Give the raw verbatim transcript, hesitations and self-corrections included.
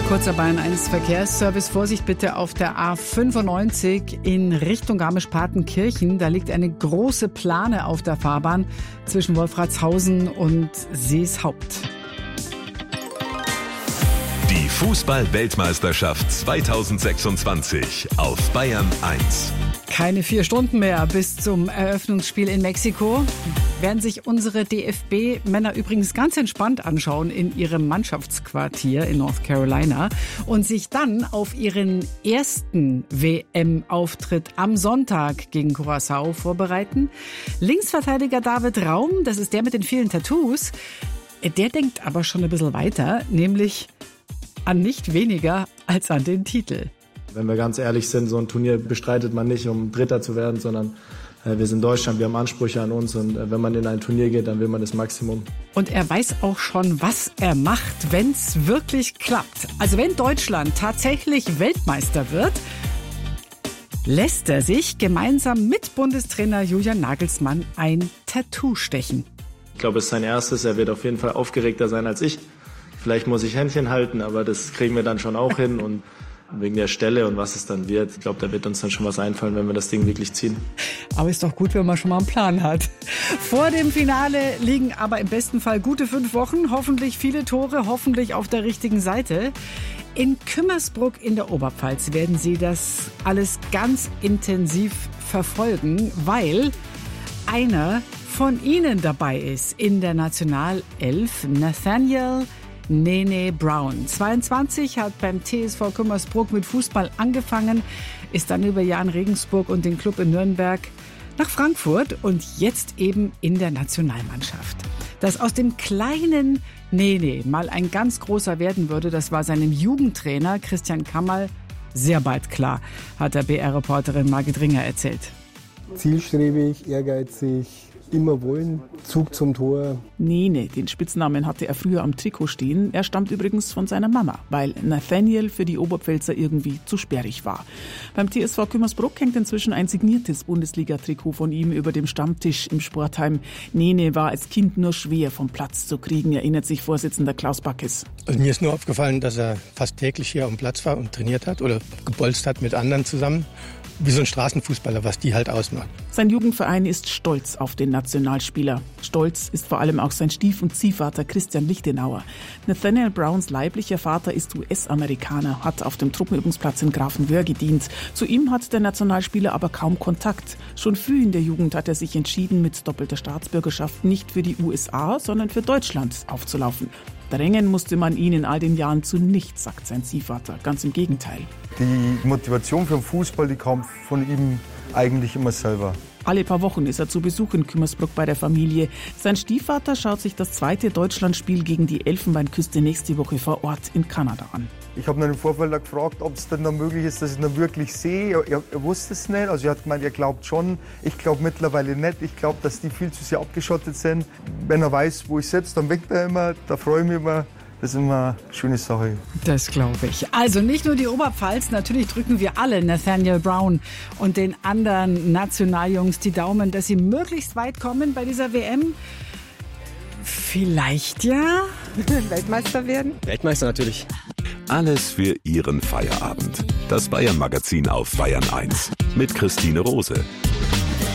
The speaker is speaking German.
Kurzer Bayern eins Verkehrsservice. Vorsicht bitte auf der A fünfundneunzig in Richtung Garmisch-Partenkirchen. Da liegt eine große Plane auf der Fahrbahn zwischen Wolfratshausen und Seeshaupt. Die Fußball-Weltmeisterschaft zweitausendsechsundzwanzig auf Bayern eins. Keine vier Stunden mehr bis zum Eröffnungsspiel in Mexiko. Werden sich unsere D F B-Männer übrigens ganz entspannt anschauen in ihrem Mannschaftsquartier in North Carolina und sich dann auf ihren ersten W M-Auftritt am Sonntag gegen Curaçao vorbereiten. Linksverteidiger David Raum, das ist der mit den vielen Tattoos, der denkt aber schon ein bisschen weiter, nämlich an nicht weniger als an den Titel. Wenn wir ganz ehrlich sind, so ein Turnier bestreitet man nicht, um Dritter zu werden, sondern äh, wir sind Deutschland, wir haben Ansprüche an uns und äh, wenn man in ein Turnier geht, dann will man das Maximum. Und er weiß auch schon, was er macht, wenn es wirklich klappt. Also wenn Deutschland tatsächlich Weltmeister wird, lässt er sich gemeinsam mit Bundestrainer Julian Nagelsmann ein Tattoo stechen. Ich glaube, es ist sein erstes, er wird auf jeden Fall aufgeregter sein als ich. Vielleicht muss ich Händchen halten, aber das kriegen wir dann schon auch hin und wegen der Stelle und was es dann wird. Ich glaube, da wird uns dann schon was einfallen, wenn wir das Ding wirklich ziehen. Aber ist doch gut, wenn man schon mal einen Plan hat. Vor dem Finale liegen aber im besten Fall gute fünf Wochen. Hoffentlich viele Tore, hoffentlich auf der richtigen Seite. In Kümmersbruck in der Oberpfalz werden Sie das alles ganz intensiv verfolgen, weil einer von Ihnen dabei ist in der Nationalelf, Nathaniel Nene Brown. zweiundzwanzig, hat beim T S V Kümmersbruck mit Fußball angefangen, ist dann über Jahn Regensburg und den Club in Nürnberg nach Frankfurt und jetzt eben in der Nationalmannschaft. Dass aus dem kleinen Nene mal ein ganz großer werden würde, das war seinem Jugendtrainer Christian Kammerl sehr bald klar, hat der B R-Reporterin Margit Ringer erzählt. Zielstrebig, ehrgeizig, immer wollen, Zug zum Tor. Nene, den Spitznamen hatte er früher am Trikot stehen. Er stammt übrigens von seiner Mama, weil Nathaniel für die Oberpfälzer irgendwie zu sperrig war. Beim T S V Kümmersbruck hängt inzwischen ein signiertes Bundesliga-Trikot von ihm über dem Stammtisch im Sportheim. Nene war als Kind nur schwer vom Platz zu kriegen, erinnert sich Vorsitzender Klaus Backes. Also mir ist nur aufgefallen, dass er fast täglich hier am Platz war und trainiert hat oder gebolzt hat mit anderen zusammen. Wie so ein Straßenfußballer, was die halt ausmacht. Sein Jugendverein ist stolz auf den Nationalspieler. Stolz ist vor allem auch sein Stief- und Ziehvater Christian Lichtenauer. Nathaniel Browns leiblicher Vater ist U S-Amerikaner, hat auf dem Truppenübungsplatz in Grafenwöhr gedient. Zu ihm hat der Nationalspieler aber kaum Kontakt. Schon früh in der Jugend hat er sich entschieden, mit doppelter Staatsbürgerschaft nicht für die U S A, sondern für Deutschland aufzulaufen. Drängen musste man ihn in all den Jahren zu nichts, sagt sein Ziehvater. Ganz im Gegenteil. Die Motivation für den Fußball, die kam von ihm eigentlich immer selber. Alle paar Wochen ist er zu Besuch in Kümmersbruck bei der Familie. Sein Stiefvater schaut sich das zweite Deutschlandspiel gegen die Elfenbeinküste nächste Woche vor Ort in Kanada an. Ich habe ihn im Vorfeld gefragt, ob es denn noch möglich ist, dass ich ihn wirklich sehe. Er, er wusste es nicht. Also er hat gemeint, er glaubt schon. Ich glaube mittlerweile nicht. Ich glaube, dass die viel zu sehr abgeschottet sind. Wenn er weiß, wo ich sitze, dann winkt er immer. Da freue ich mich immer. Das ist immer eine schöne Sache. Das glaube ich. Also nicht nur die Oberpfalz, natürlich drücken wir alle Nathaniel Brown und den anderen Nationaljungs die Daumen, dass sie möglichst weit kommen bei dieser W M. Vielleicht ja Weltmeister werden? Weltmeister natürlich. Alles für Ihren Feierabend. Das Bayern-Magazin auf Bayern eins mit Christine Rose.